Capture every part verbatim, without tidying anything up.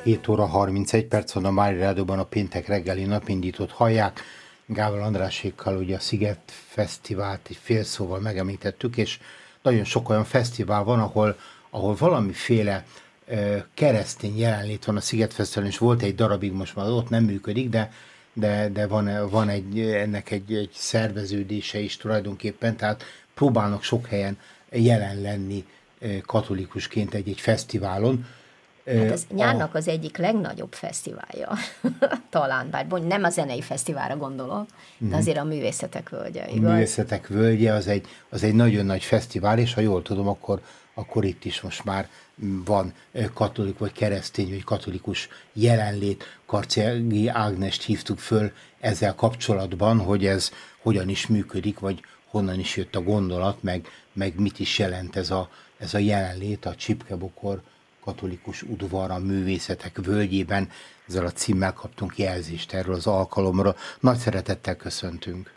hét óra harmincegy perc van a Mária Rádióban, a péntek reggeli napindítót hallják. Gával Andrásékkal ugye a Sziget Fesztivált egy fél szóval megemlítettük, és nagyon sok olyan fesztivál van, ahol, ahol valamiféle uh, keresztény jelenlét van a Sziget Fesztiválon, és volt egy darabig, most már ott nem működik, de, de, de van, van egy, ennek egy, egy szerveződése is tulajdonképpen, tehát próbálnak sok helyen jelen lenni katolikusként egy-egy fesztiválon. Hát ez nyárnak az egyik legnagyobb fesztiválja, talán, bár nem a zenei fesztiválra gondolok, de azért a Művészetek Völgye, igaz? A Művészetek Völgye az egy, az egy nagyon nagy fesztivál, és ha jól tudom, akkor, akkor itt is most már van katolik, vagy keresztény, vagy katolikus jelenlét. Karczegi Ágnest hívtuk föl ezzel kapcsolatban, hogy ez hogyan is működik, vagy honnan is jött a gondolat, meg, meg mit is jelent ez a, ez a jelenlét a Csipke-Bokor katolikus udvar a Művészetek Völgyében. Ezzel a címmel kaptunk jelzést erről az alkalomra. Nagy szeretettel köszöntünk.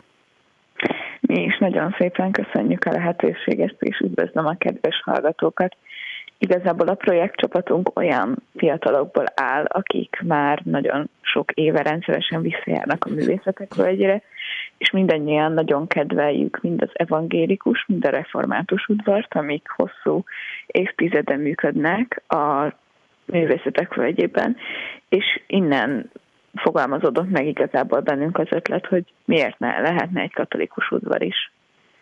Mi is nagyon szépen köszönjük a lehetőséget, és üdvözlöm a kedves hallgatókat. Igazából a projektcsapatunk olyan fiatalokból áll, akik már nagyon sok éve rendszeresen visszajárnak a Művészetek Völgyére, és mindannyian nagyon kedveljük mind az evangélikus, mind a református udvart, amik hosszú évtizeden működnek a Művészetek Völgyében, és innen fogalmazódott meg igazából bennünk az ötlet, hogy miért ne lehetne egy katolikus udvar is.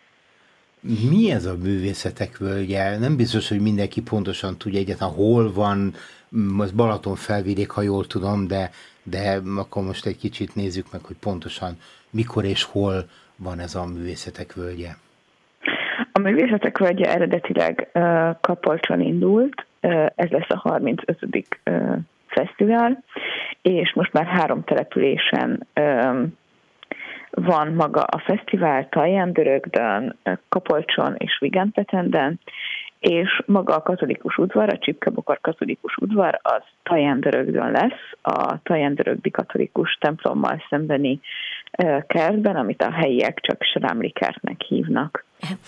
Mi ez a Művészetek Völgye? Nem biztos, hogy mindenki pontosan tudja egyáltalán, hol van, az Balaton felvidék, ha jól tudom, de, de akkor most egy kicsit nézzük meg, hogy pontosan mikor és hol van ez a Művészetek Völgye. A Művészetek Völgye eredetileg uh, Kapolcson indult, uh, ez lesz a harmincötödik Uh, fesztivál, és most már három településen uh, van maga a fesztivál, Taján-Dörögdön, Kapolcson és Vigánpetenden, és maga a katolikus udvar, a Csipke-Bokor katolikus udvar, az Taján-Dörögdön lesz, a Taján-Dörögdi katolikus templommal szembeni kertben, amit a helyiek csak Srámli kertnek hívnak.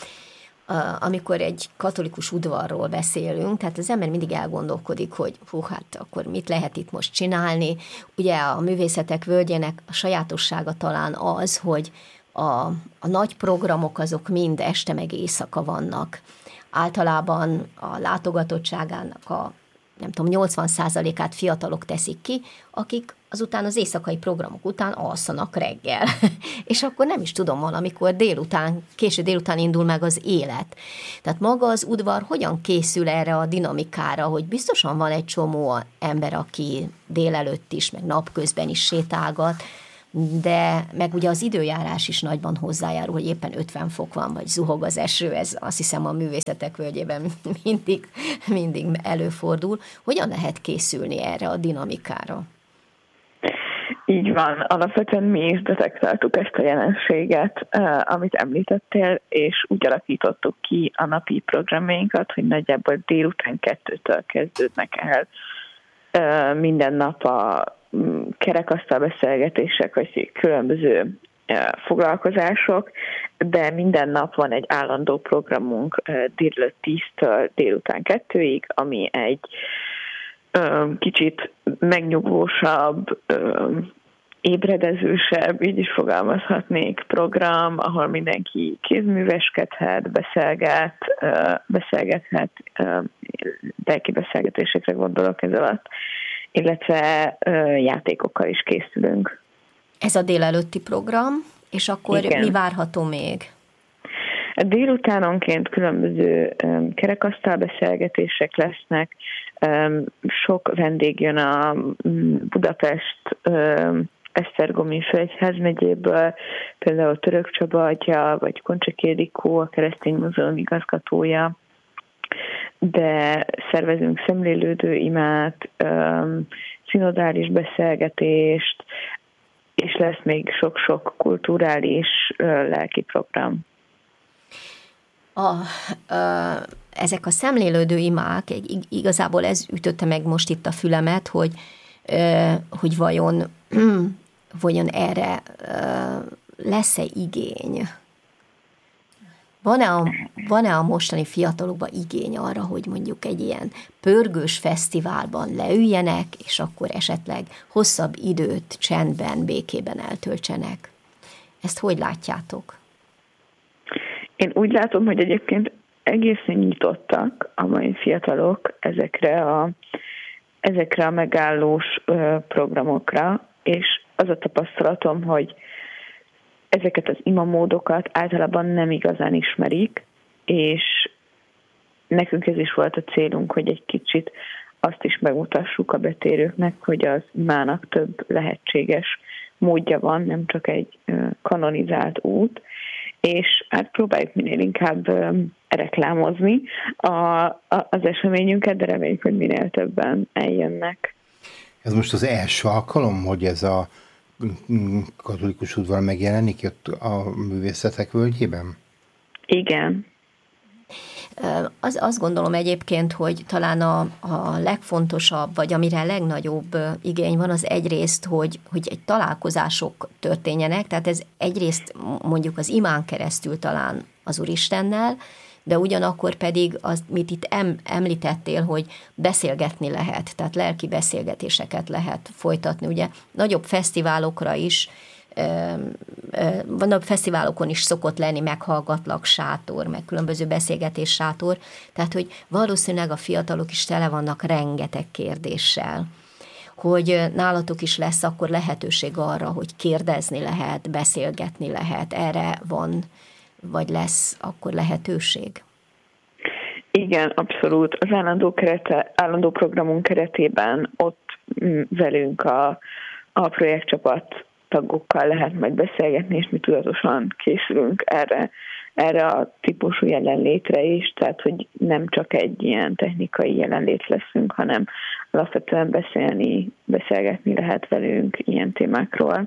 Amikor egy katolikus udvarról beszélünk, tehát az ember mindig elgondolkodik, hogy hú, hát akkor mit lehet itt most csinálni. Ugye a Művészetek Völgyének a sajátossága talán az, hogy a, a nagy programok azok mind este meg éjszaka vannak. Általában a látogatottságának a nem tudom, nyolcvan százalékát fiatalok teszik ki, akik azután az éjszakai programok után alszanak reggel. És akkor nem is tudom, valamikor délután, késő délután indul meg az élet. Tehát maga az udvar hogyan készül erre a dinamikára, hogy biztosan van egy csomó ember, aki délelőtt is, meg napközben is sétálgat, de meg ugye az időjárás is nagyban hozzájárul, hogy éppen ötven fok van, vagy zuhog az eső, ez azt hiszem a Művészetek Völgyében mindig, mindig előfordul. Hogyan lehet készülni erre a dinamikára? Így van, alapvetően mi is detektáltuk ezt a jelenséget, amit említettél, és úgy alakítottuk ki a napi programjainkat, hogy nagyjából délután kettőtől kezdődnek el minden nap a kerekasztal beszélgetések, vagy különböző foglalkozások, de minden nap van egy állandó programunk délelőtt tíztől délután kettőig, ami egy kicsit megnyugvósabb, ébredezősebb, így is fogalmazhatnék, program, ahol mindenki kézműveskedhet, beszélget, beszélgethet, lelki beszélgetésekre gondolok ez alatt, illetve játékokkal is készülünk. Ez a délelőtti program, és akkor igen. Mi várható még? Délutánonként különböző um, kerekasztal beszélgetések lesznek, um, sok vendég jön a um, Budapest um, Esztergomi Főegyházmegyéből, például Török Csaba atya, vagy Koncsak Ildikó, a Keresztény Múzeum igazgatója, de szervezünk szemlélődő imát, um, szinodális beszélgetést, és lesz még sok-sok kulturális uh, lelki program. A, a, ezek a szemlélődő imák, igazából ez ütötte meg most itt a fülemet, hogy, hogy vajon, vajon erre lesz-e igény? Van-e a, van-e a mostani fiatalokban igény arra, hogy mondjuk egy ilyen pörgős fesztiválban leüljenek, és akkor esetleg hosszabb időt csendben, békében eltöltsenek? Ezt hogy látjátok? Én úgy látom, hogy egyébként egészen nyitottak a mai fiatalok ezekre a, ezekre a megállós programokra, és az a tapasztalatom, hogy ezeket az imamódokat általában nem igazán ismerik, és nekünk ez is volt a célunk, hogy egy kicsit azt is megmutassuk a betérőknek, hogy az imának több lehetséges módja van, nem csak egy kanonizált út, és hát próbáljuk minél inkább reklámozni a, a, az eseményünket, de reméljük, hogy minél többen eljönnek. Ez most az első alkalom, hogy ez a katolikus udvar megjelenik ott a Művészetek Völgyében? Igen. Az, azt gondolom egyébként, hogy talán a, a legfontosabb, vagy amire a legnagyobb igény van, az egyrészt, hogy, hogy egy találkozások történjenek, tehát ez egyrészt mondjuk az imán keresztül talán az Úristennel, de ugyanakkor pedig az, mit itt em, említettél, hogy beszélgetni lehet, tehát lelki beszélgetéseket lehet folytatni. Ugye nagyobb fesztiválokra is, vannak fesztiválokon is szokott lenni meghallgatlak sátor, meg különböző beszélgetés sátor, tehát hogy valószínűleg a fiatalok is tele vannak rengeteg kérdéssel, hogy nálatok is lesz akkor lehetőség arra, hogy kérdezni lehet, beszélgetni lehet, erre van, vagy lesz akkor lehetőség? Igen, abszolút. Az állandó, kerete, állandó programunk keretében ott velünk a, a projektcsapat tagokkal lehet majd beszélgetni, és mi tudatosan készülünk erre, erre a típusú jelenlétre is, tehát hogy nem csak egy ilyen technikai jelenlét leszünk, hanem alapvetően beszélni, beszélgetni lehet velünk ilyen témákról.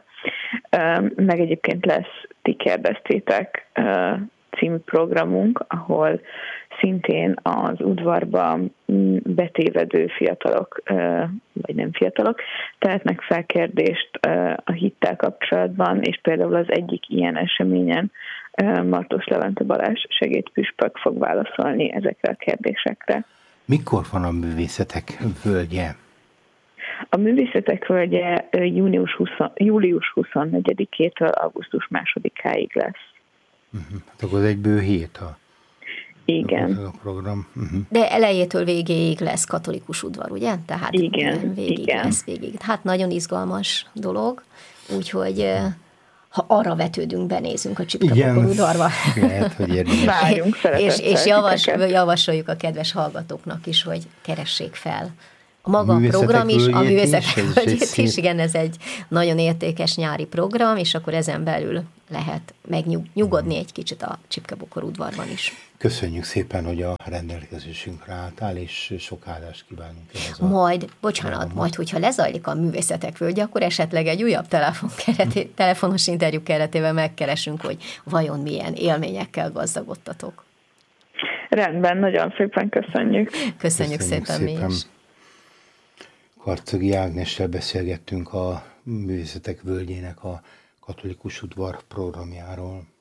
Meg egyébként lesz, ti kérdeztétek, című programunk, ahol szintén az udvarban betévedő fiatalok, vagy nem fiatalok, tehetnek fel kérdést a hittel kapcsolatban, és például az egyik ilyen eseményen Martos Levente Balázs segédpüspök fog válaszolni ezekre a kérdésekre. Mikor van a Művészetek Völgye? A Művészetek Völgye június huszadik, július huszonnegyedikétől augusztus másodikáig lesz. Uh-huh. Hát akkor ez egy bő hét a, igen. a program. Uh-huh. De elejétől végéig lesz katolikus udvar, ugye? Tehát igen, végig igen. lesz végig. Hát nagyon izgalmas dolog, úgyhogy ha arra vetődünk, benézünk a Csipkebokor udvarba. Lehet, hogy érdemes. Várjunk és és javas, javasoljuk a kedves hallgatóknak is, hogy keressék fel a maga a program is, a Művészetek Völgyét is, igen, ez egy nagyon értékes nyári program, és akkor ezen belül lehet megnyugodni egy kicsit a Csipkebokor udvarban is. Köszönjük szépen, hogy a rendelkezésünkre álltál, és sok áldást kívánunk. A majd, bocsánat, programot. Majd, hogyha lezajlik a Művészetek Völgye, akkor esetleg egy újabb telefon kereté, telefonos interjú keretében megkeresünk, hogy vajon milyen élményekkel gazdagodtatok. Rendben, nagyon szépen köszönjük. Köszönjük, köszönjük szépen, szépen mi is. Karczagi Ágnessel beszélgettünk a Művészetek Völgyének a katolikus udvar programjáról.